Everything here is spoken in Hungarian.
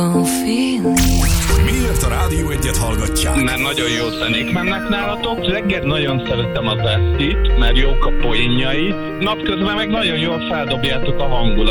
Miért a Rádió Egyet hallgatják? Mert nagyon jó zenék mennek nálatok. Reggel nagyon szeretem az Esztit, mert jók a poénjai. Napközben meg nagyon jól feldobjátok a hangulatot.